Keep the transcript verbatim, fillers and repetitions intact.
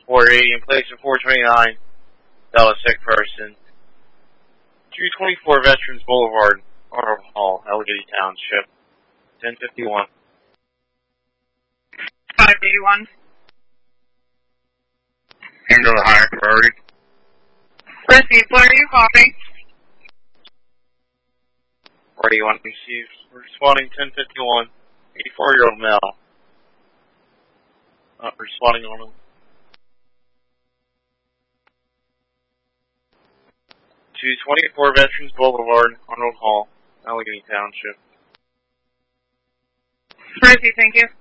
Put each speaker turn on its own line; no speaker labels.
four eighty in place of four twenty-nine, Dallas sick person. two twenty-four Veterans Boulevard, Arnold Hall, Allegheny Township, ten fifty-one.
five eighty-one.
Handle the higher priority.
Received. Where are you coughing?
four eighty-one received. Responding ten fifty-one. eighty-four-year-old male. Not responding on him. two twenty-four Veterans Boulevard, Arnold Hall, Allegheny Township.
Received. Thank you.